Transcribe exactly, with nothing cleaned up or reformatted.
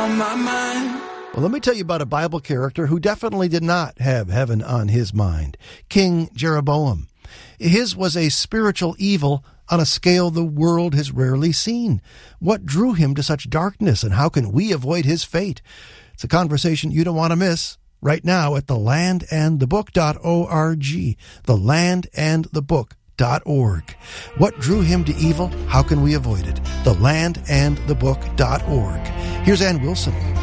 on my mind. Well, let me tell you about a Bible character who definitely did not have heaven on his mind. King Jeroboam. His was a spiritual evil on a scale the world has rarely seen. What drew him to such darkness, and how can we avoid his fate? It's a conversation you don't want to miss right now at the land and the book dot org. the land and the book dot org. What drew him to evil? How can we avoid it? the land and the book dot org. Here's Ann Wilson.